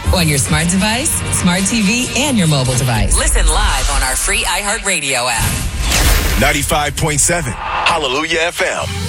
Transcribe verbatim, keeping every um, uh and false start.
on your smart device, smart T V, and your mobile device. Listen live on our free iHeartRadio app. ninety-five point seven Hallelujah F M.